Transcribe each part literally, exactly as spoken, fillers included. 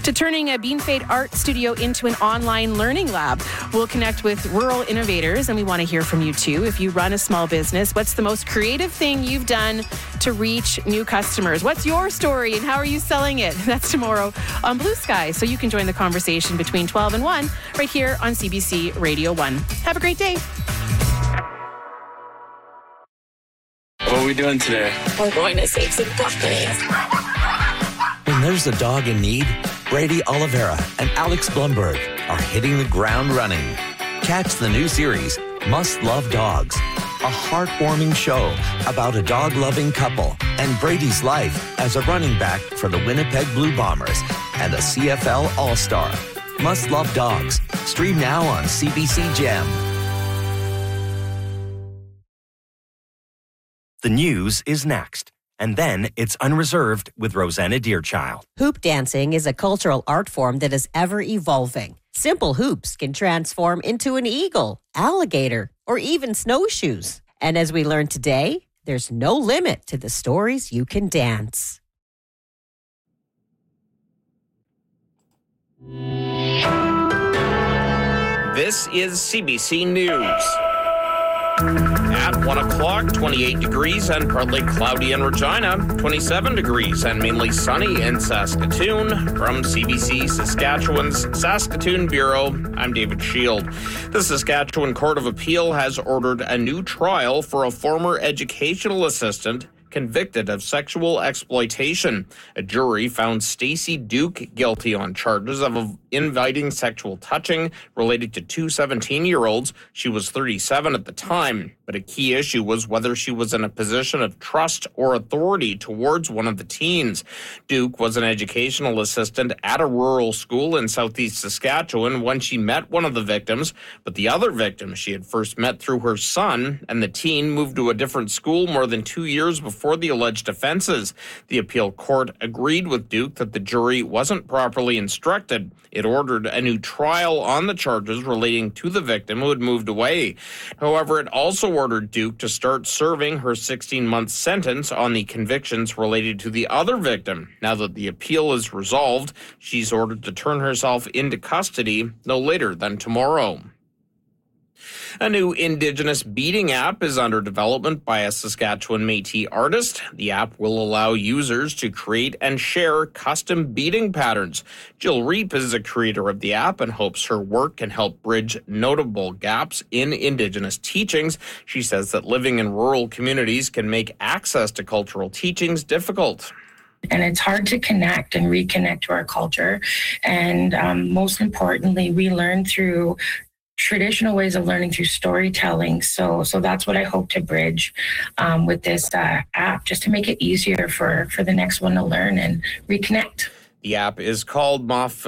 to turning a Bean Fade art studio into an online learning lab. We'll connect with rural innovators, and we want to hear from you too. If you run a small business, what's the most creative thing you've done to reach new customers? What's your story and how are you selling it? That's tomorrow on Blue Sky. So you can join the conversation between twelve and one right here on C B C Radio one. Have a great day. What are we doing today? We're going to save some companies. When there's a dog in need, Brady Oliveira and Alex Blumberg are hitting the ground running. Catch the new series, Must Love Dogs, a heartwarming show about a dog-loving couple and Brady's life as a running back for the Winnipeg Blue Bombers and a C F L All-Star. Must Love Dogs. Stream now on C B C Gem. The news is next, and then it's Unreserved with Rosanna Deerchild. Hoop dancing is a cultural art form that is ever evolving. Simple hoops can transform into an eagle, alligator, or even snowshoes. And as we learned today, there's no limit to the stories you can dance. This is C B C News. At one o'clock, twenty-eight degrees and partly cloudy in Regina, twenty-seven degrees and mainly sunny in Saskatoon. From C B C Saskatchewan's Saskatoon Bureau, I'm David Shield. The Saskatchewan Court of Appeal has ordered a new trial for a former educational assistant convicted of sexual exploitation. A jury found Stacey Duke guilty on charges of inviting sexual touching related to two seventeen-year-olds. She was thirty-seven at the time, but a key issue was whether she was in a position of trust or authority towards one of the teens. Duke was an educational assistant at a rural school in southeast Saskatchewan when she met one of the victims, but the other victim she had first met through her son, and the teen moved to a different school more than two years before the alleged offenses. The appeal court agreed with Duke that the jury wasn't properly instructed. It ordered a new trial on the charges relating to the victim who had moved away. However, it also ordered Duke to start serving her sixteen-month sentence on the convictions related to the other victim. Now that the appeal is resolved, she's ordered to turn herself into custody no later than tomorrow. A new Indigenous beading app is under development by a Saskatchewan Métis artist. The app will allow users to create and share custom beading patterns. Jill Reep is the creator of the app and hopes her work can help bridge notable gaps in Indigenous teachings. She says that living in rural communities can make access to cultural teachings difficult. And it's hard to connect and reconnect to our culture. And um, most importantly, we learn through traditional ways of learning through storytelling. So so that's what I hope to bridge um, with this uh, app, just to make it easier for, for the next one to learn and reconnect. The app is called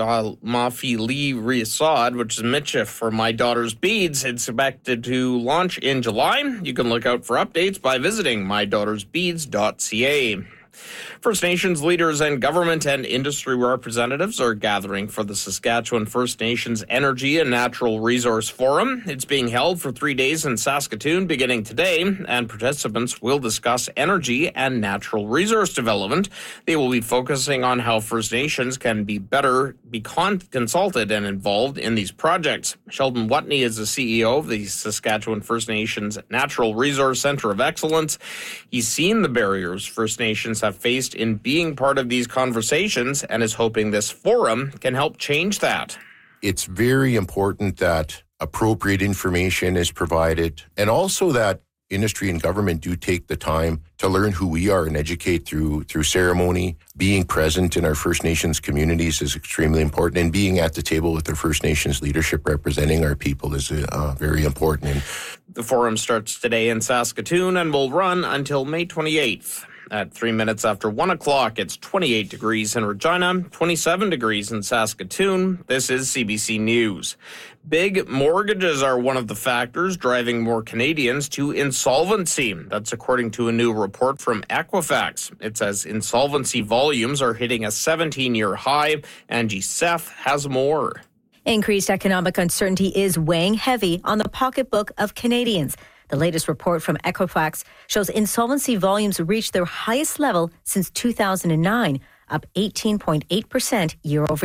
Mafi Li Riasad, which is Michif for My Daughter's Beads. It's expected to launch in July. You can look out for updates by visiting my daughters beads dot c a. First Nations leaders and government and industry representatives are gathering for the Saskatchewan First Nations Energy and Natural Resource Forum. It's being held for three days in Saskatoon beginning today, and participants will discuss energy and natural resource development. They will be focusing on how First Nations can be better be con- consulted and involved in these projects. Sheldon Watney is the C E O of the Saskatchewan First Nations Natural Resource Centre of Excellence. He's seen the barriers First Nations have faced in being part of these conversations and is hoping this forum can help change that. It's very important that appropriate information is provided, and also that industry and government do take the time to learn who we are and educate through through ceremony. Being present in our First Nations communities is extremely important, and being at the table with our First Nations leadership representing our people is uh, very important. And the forum starts today in Saskatoon and will run until May twenty-eighth. At three minutes after one o'clock, it's twenty-eight degrees in Regina, twenty-seven degrees in Saskatoon. This is C B C News. Big mortgages are one of the factors driving more Canadians to insolvency. That's according to a new report from Equifax. It says insolvency volumes are hitting a seventeen-year high. Angie Seth has more. Increased economic uncertainty is weighing heavy on the pocketbook of Canadians. The latest report from Equifax shows insolvency volumes reached their highest level since two thousand nine, up eighteen point eight percent year over year.